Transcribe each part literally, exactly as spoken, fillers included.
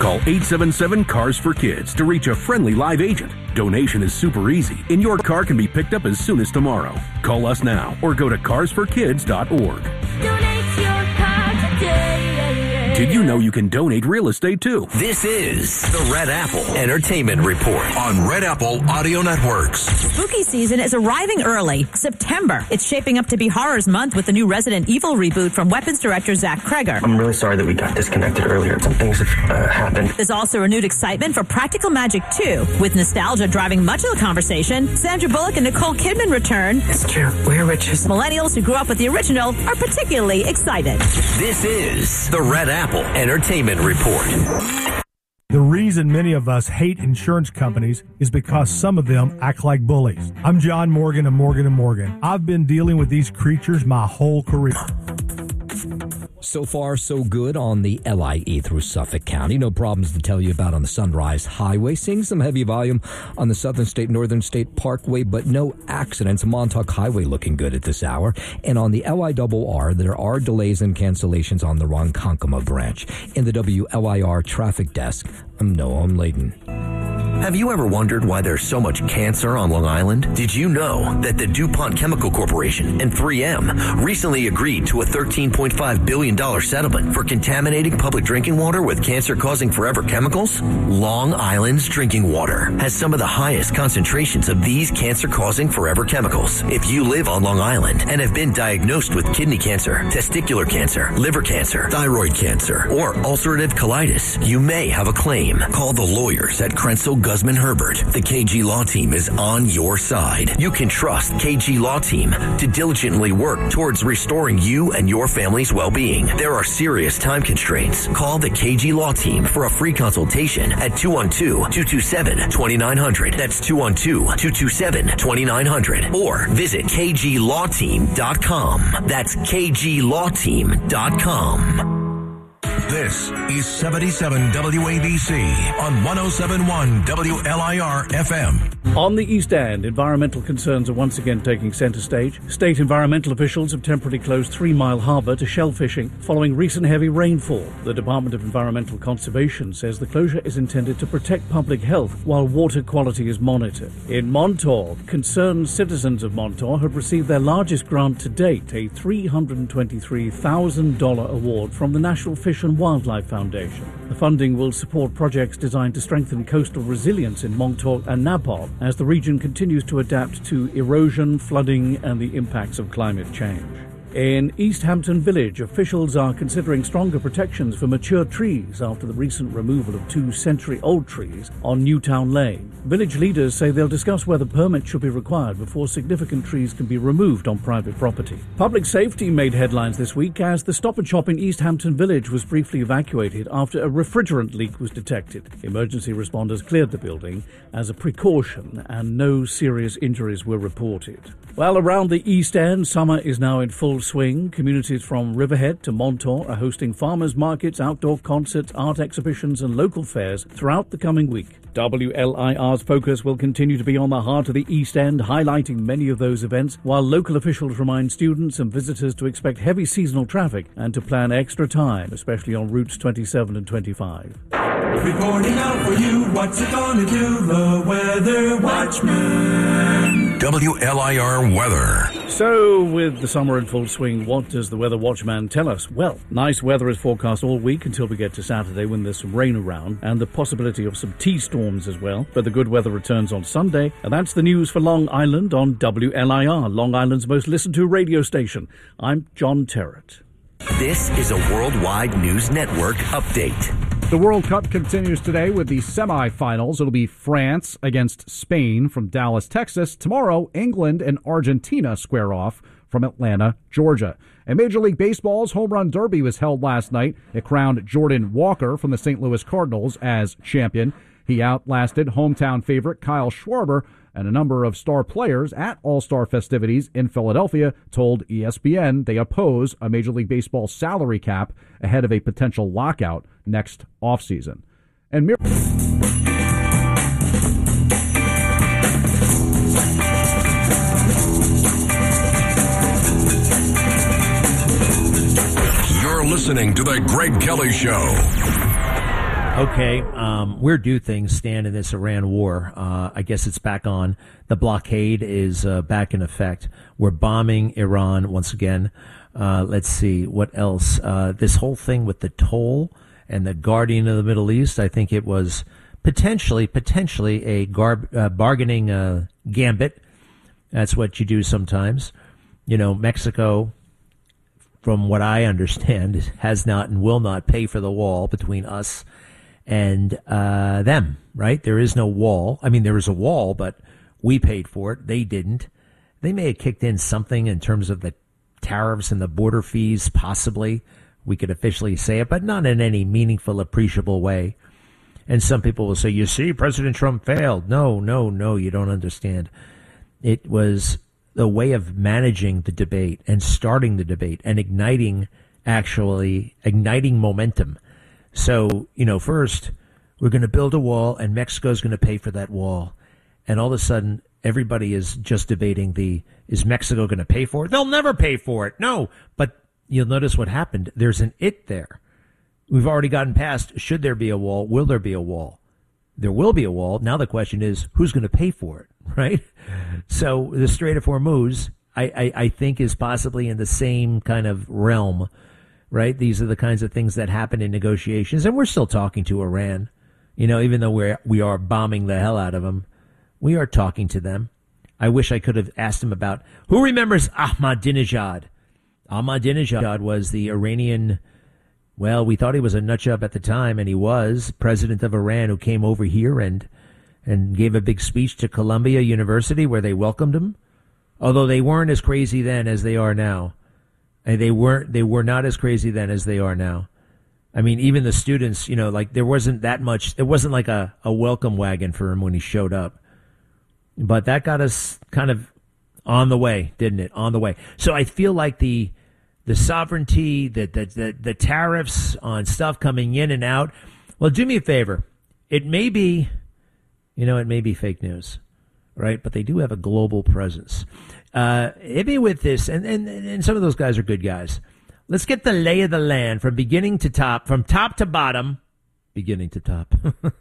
Call eight seven seven, C A R S for Kids to reach a friendly live agent. Donation is super easy, and your car can be picked up as soon as tomorrow. Call us now or go to cars for kids dot org. Donate your car today. Did you know you can donate real estate too? This is the Red Apple Entertainment Report on Red Apple Audio Networks. Spooky season is arriving early. September. It's shaping up to be Horrors Month with the new Resident Evil reboot from Weapons director Zach Kreger. I'm really sorry that we got disconnected earlier. Some things have uh, happened. There's also renewed excitement for Practical Magic two, with nostalgia driving much of the conversation. Sandra Bullock and Nicole Kidman return. It's true. We're witches. Millennials who grew up with the original are particularly excited. This is the Red Apple Entertainment Report. The reason many of us hate insurance companies is because some of them act like bullies. I'm John Morgan of Morgan and Morgan. I've been dealing with these creatures my whole career. So far, so good on the L I E through Suffolk County. No problems to tell you about on the Sunrise Highway. Seeing some heavy volume on the Southern State, Northern State Parkway, but no accidents. Montauk Highway looking good at this hour. And on the L I R R, there are delays and cancellations on the Ronkonkoma branch. In the W L I R traffic desk, I'm Noam Layden. Have you ever wondered why there's so much cancer on Long Island? Did you know that the DuPont Chemical Corporation and three M recently agreed to a thirteen point five billion dollars settlement for contaminating public drinking water with cancer-causing forever chemicals? Long Island's drinking water has some of the highest concentrations of these cancer-causing forever chemicals. If you live on Long Island and have been diagnosed with kidney cancer, testicular cancer, liver cancer, thyroid cancer, or ulcerative colitis, you may have a claim. Call the lawyers at Krenzel Guzman Herbert. The K G Law Team is on your side. You can trust K G Law Team to diligently work towards restoring you and your family's well-being. There are serious time constraints. Call the K G Law Team for a free consultation at two one two, two two seven, two nine zero zero. That's two one two, two two seven, two nine zero zero. Or visit k g law team dot com. That's k g law team dot com. This is seventy-seven W A B C on one oh seven point one W L I R F M. On the East End, environmental concerns are once again taking centre stage. State environmental officials have temporarily closed Three Mile Harbour to shell fishing following recent heavy rainfall. The Department of Environmental Conservation says the closure is intended to protect public health while water quality is monitored. In Montauk, concerned citizens of Montauk have received their largest grant to date, a three hundred twenty-three thousand dollars award from the National Fish and Wildlife Foundation. The funding will support projects designed to strengthen coastal resilience in Montauk and Napo as the region continues to adapt to erosion, flooding, and the impacts of climate change. In East Hampton Village, officials are considering stronger protections for mature trees after the recent removal of two century-old trees on Newtown Lane. Village leaders say they'll discuss whether permits should be required before significant trees can be removed on private property. Public safety made headlines this week as the Stop and Shop in East Hampton Village was briefly evacuated after a refrigerant leak was detected. Emergency responders cleared the building as a precaution and no serious injuries were reported. Well, around the East End, summer is now in full swing. Communities from Riverhead to Montauk are hosting farmers markets, outdoor concerts, art exhibitions and local fairs throughout the coming week. W L I R's focus will continue to be on the heart of the East End, highlighting many of those events, while local officials remind students and visitors to expect heavy seasonal traffic and to plan extra time, especially on routes twenty-seven and twenty-five. Reporting out for you, what's it gonna do? The Weather Watchman. W L I R weather. So, with the summer in full swing, what does the Weather Watchman tell us? Well, nice weather is forecast all week until we get to Saturday when there's some rain around and the possibility of some T-storms as well. But the good weather returns on Sunday, and that's the news for Long Island on W L I R, Long Island's most listened to radio station. I'm John Terrett. This is a Worldwide News Network update. The World Cup continues today with the semifinals. It'll be France against Spain from Dallas, Texas. Tomorrow, England and Argentina square off from Atlanta, Georgia. And Major League Baseball's Home Run Derby was held last night. It crowned Jordan Walker from the Saint Louis Cardinals as champion. He outlasted hometown favorite Kyle Schwarber, and a number of star players at All-Star festivities in Philadelphia told E S P N they oppose a Major League Baseball salary cap ahead of a potential lockout next offseason. And Mir- You're listening to The Greg Kelly Show. Okay, um, where do things stand in this Iran war? Uh, I guess it's back on. The blockade is uh, back in effect. We're bombing Iran once again. Uh, let's see, what else? Uh, this whole thing with the toll and the Guardian of the Middle East, I think it was potentially, potentially a gar- uh, bargaining uh, gambit. That's what you do sometimes. You know, Mexico, from what I understand, has not and will not pay for the wall between us and uh, them, right? There is no wall. I mean, there is a wall, but we paid for it. They didn't. They may have kicked in something in terms of the tariffs and the border fees, possibly. We could officially say it, but not in any meaningful, appreciable way. And some people will say, you see, President Trump failed. No, no, no, you don't understand. It was the way of managing the debate and starting the debate and igniting, actually, igniting momentum. So, you know, first, we're going to build a wall and Mexico's going to pay for that wall. And all of a sudden, everybody is just debating the, is Mexico going to pay for it? They'll never pay for it. No. But you'll notice what happened. There's an it there. We've already gotten past, should there be a wall? Will there be a wall? There will be a wall. Now the question is, who's going to pay for it, right? So the Strait of Hormuz, I, I, I think, is possibly in the same kind of realm, right? These are the kinds of things that happen in negotiations. And we're still talking to Iran. You know, even though we're, we are bombing the hell out of them, we are talking to them. I wish I could have asked him about, who remembers Ahmadinejad? Ahmadinejad was the Iranian, well, we thought he was a nutjob at the time, and he was president of Iran, who came over here and and gave a big speech to Columbia University where they welcomed him. Although they weren't as crazy then as they are now. And they weren't they were not as crazy then as they are now. I mean, even the students, you know, like there wasn't that much, it wasn't like a, a welcome wagon for him when he showed up. But that got us kind of on the way, didn't it? On the way. So I feel like the the sovereignty, the, the, the, the tariffs on stuff coming in and out. Well, do me a favor. It may be, you know, it may be fake news, right? But they do have a global presence. Uh, hit me with this, and, and, and some of those guys are good guys. Let's get the lay of the land from beginning to top, from top to bottom, beginning to top.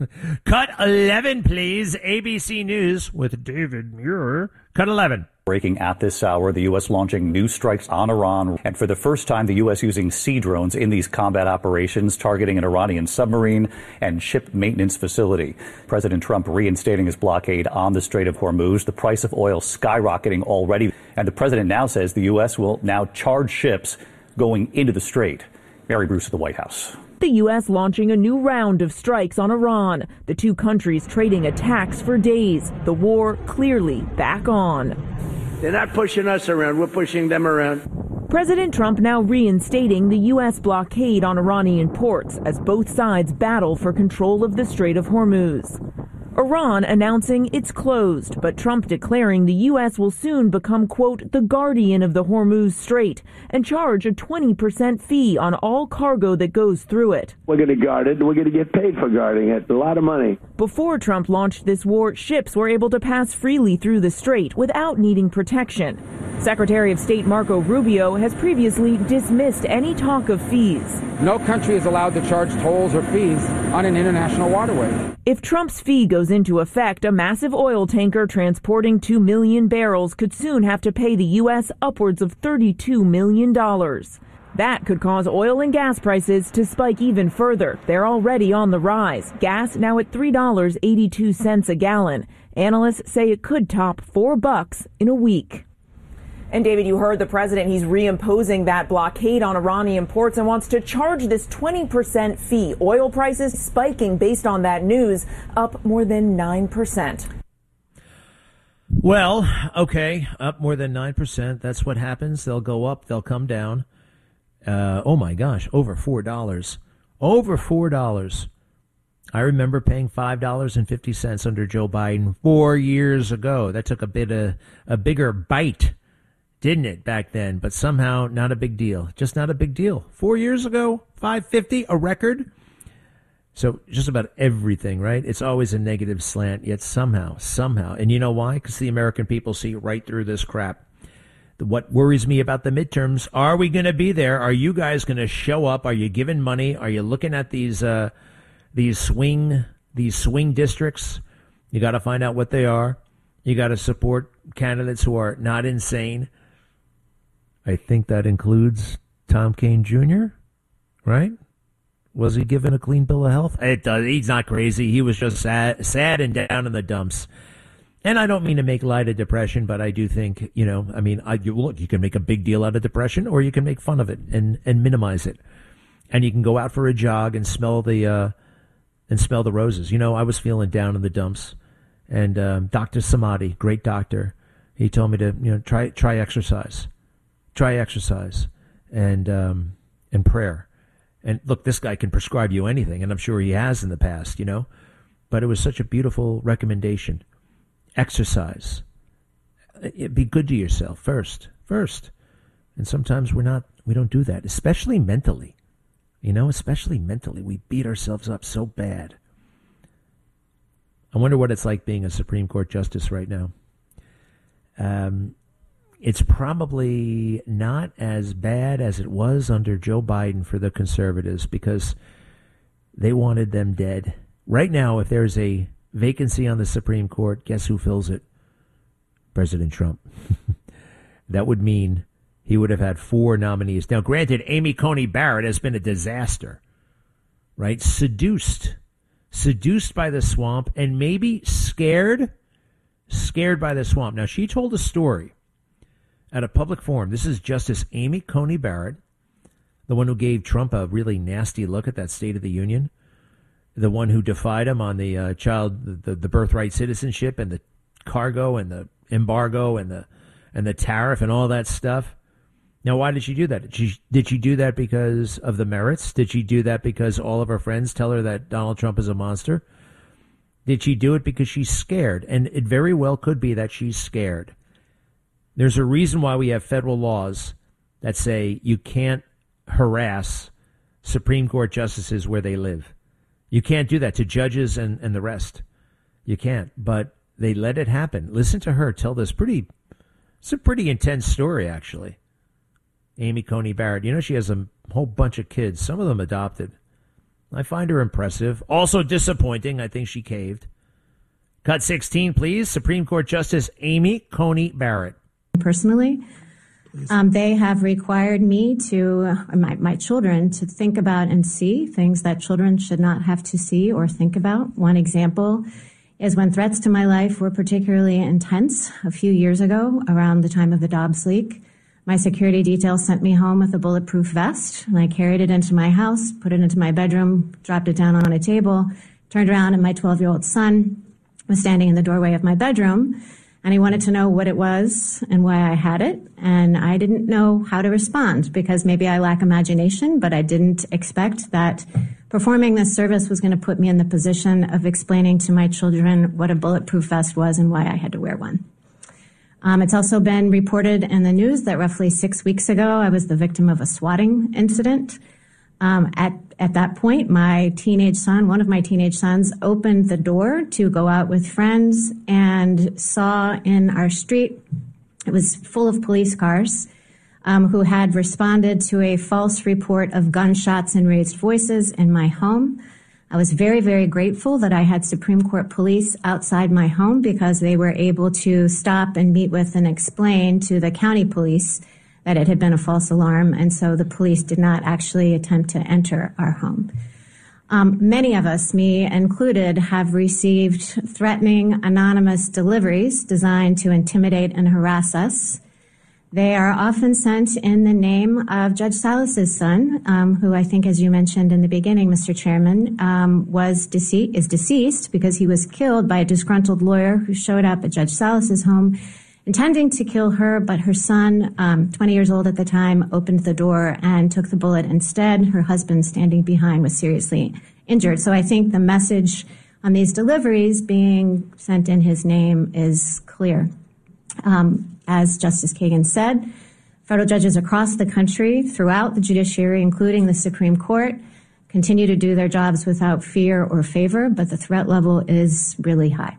Cut eleven, please. A B C News with David Muir. Cut eleven. Breaking at this hour, the U S launching new strikes on Iran. And for the first time, the U S using sea drones in these combat operations, targeting an Iranian submarine and ship maintenance facility. President Trump reinstating his blockade on the Strait of Hormuz, the price of oil skyrocketing already. And the president now says the U S will now charge ships going into the strait. Mary Bruce at the White House. The U S launching a new round of strikes on Iran. The two countries trading attacks for days. The war clearly back on. They're not pushing us around. We're pushing them around. President Trump now reinstating the U S blockade on Iranian ports as both sides battle for control of the Strait of Hormuz. Iran announcing it's closed, but Trump declaring the U S will soon become, quote, the guardian of the Hormuz Strait and charge a twenty percent fee on all cargo that goes through it. We're going to guard it. We're going to get paid for guarding it. A lot of money. Before Trump launched this war, ships were able to pass freely through the strait without needing protection. Secretary of State Marco Rubio has previously dismissed any talk of fees. No country is allowed to charge tolls or fees on an international waterway. If Trump's fee goes into effect, a massive oil tanker transporting two million barrels could soon have to pay the U S upwards of thirty-two million dollars. That could cause oil and gas prices to spike even further. They're already on the rise. Gas now at three dollars and eighty-two cents a gallon. Analysts say it could top four bucks in a week. And David, you heard the president. He's reimposing that blockade on Iranian ports and wants to charge this twenty percent fee. Oil prices spiking based on that news, up more than nine percent. Well, okay, up more than nine percent. That's what happens. They'll go up, they'll come down. Uh, oh, my gosh, over four dollars. Over four dollars. I remember paying five dollars and fifty cents under Joe Biden four years ago. That took a bit of a bigger bite, didn't it, back then? But somehow not a big deal. Just not a big deal. Four years ago, five fifty, a record. So just about everything, right? It's always a negative slant, yet somehow, somehow. And you know why? Because the American people see right through this crap. What worries me about the midterms, are we going to be there? Are you guys going to show up? Are you giving money? Are you looking at these uh, these swing these swing districts. You got to find out what they are. You got to support candidates who are not insane. I think that includes Tom Kean Junior, right? Was he given a clean bill of health? It does. He's not crazy. He was just sad, sad and down in the dumps. And I don't mean to make light of depression, but I do think, you know, I mean, I, you, look, you can make a big deal out of depression, or you can make fun of it and, and minimize it. And you can go out for a jog and smell the uh, and smell the roses. You know, I was feeling down in the dumps, and um, Doctor Samadi, great doctor, he told me to, you know, try try exercise, try exercise, and um, and prayer. And look, this guy can prescribe you anything, and I'm sure he has in the past, you know. But it was such a beautiful recommendation. Exercise. It, be good to yourself first, first. And sometimes we're not, we don't do that, especially mentally. You know, especially mentally. We beat ourselves up so bad. I wonder what it's like being a Supreme Court justice right now. Um, it's probably not as bad as it was under Joe Biden for the conservatives, because they wanted them dead. Right now, if there's a vacancy on the Supreme Court, guess who fills it? President Trump. That would mean he would have had four nominees. Now, granted, Amy Coney Barrett has been a disaster, right? Seduced. Seduced by the swamp, and maybe scared, scared by the swamp. Now, she told a story at a public forum. This is Justice Amy Coney Barrett, the one who gave Trump a really nasty look at that State of the Union, the one who defied him on the uh, child, the, the birthright citizenship and the cargo and the embargo and the and the tariff and all that stuff. Now, why did she do that? Did she, did she do that because of the merits? Did she do that because all of her friends tell her that Donald Trump is a monster? Did she do it because she's scared? And it very well could be that she's scared. There's a reason why we have federal laws that say you can't harass Supreme Court justices where they live. You can't do that to judges and, and the rest. You can't. But they let it happen. Listen to her tell this pretty, it's a pretty intense story, actually. Amy Coney Barrett. You know, she has a whole bunch of kids, some of them adopted. I find her impressive. Also disappointing. I think she caved. Cut sixteen, please. Supreme Court Justice Amy Coney Barrett. Personally, um, they have required me to, uh, my, my children, to think about and see things that children should not have to see or think about. One example is when threats to my life were particularly intense a few years ago, around the time of the Dobbs leak. My security detail sent me home with a bulletproof vest, and I carried it into my house, put it into my bedroom, dropped it down on a table, turned around, and my twelve-year-old son was standing in the doorway of my bedroom, and he wanted to know what it was and why I had it, and I didn't know how to respond, because maybe I lack imagination, but I didn't expect that performing this service was going to put me in the position of explaining to my children what a bulletproof vest was and why I had to wear one. Um, it's also been reported in the news that roughly six weeks ago, I was the victim of a swatting incident. Um, at, at that point, my teenage son, one of my teenage sons, opened the door to go out with friends and saw in our street, it was full of police cars, um, who had responded to a false report of gunshots and raised voices in my home. I was very, very grateful that I had Supreme Court police outside my home, because they were able to stop and meet with and explain to the county police that it had been a false alarm, and so the police did not actually attempt to enter our home. Um, many of us, me included, have received threatening anonymous deliveries designed to intimidate and harass us. They are often sent in the name of Judge Salas's son, um, who I think, as you mentioned in the beginning, Mister Chairman, um, was dece- is deceased because he was killed by a disgruntled lawyer who showed up at Judge Salas's home intending to kill her, but her son, um, twenty years old at the time, opened the door and took the bullet instead. Her husband, standing behind, was seriously injured. So I think the message on these deliveries being sent in his name is clear. Um, as Justice Kagan said, federal judges across the country, throughout the judiciary, including the Supreme Court, continue to do their jobs without fear or favor, but the threat level is really high.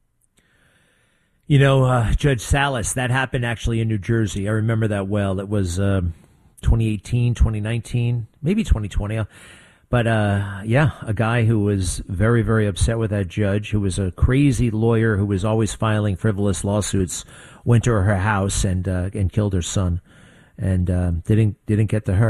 You know, uh, Judge Salas, that happened actually in New Jersey. I remember that well. It was uh, twenty eighteen, twenty nineteen, maybe twenty twenty. But, uh, yeah, a guy who was very, very upset with that judge, who was a crazy lawyer who was always filing frivolous lawsuits, went to her house and uh, and killed her son, and uh, didn't didn't get to her.